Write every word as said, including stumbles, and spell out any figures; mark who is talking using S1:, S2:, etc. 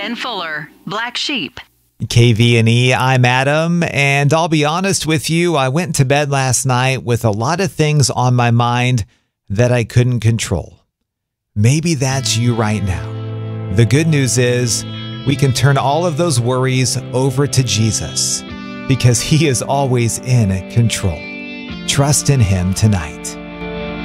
S1: Ben Fuller, Black Sheep.
S2: K V and E, I'm Adam, and I'll be honest with you, I went to bed last night with a lot of things on my mind that I couldn't control. Maybe that's you right now. The good news is we can turn all of those worries over to Jesus because He is always in control. Trust in Him tonight.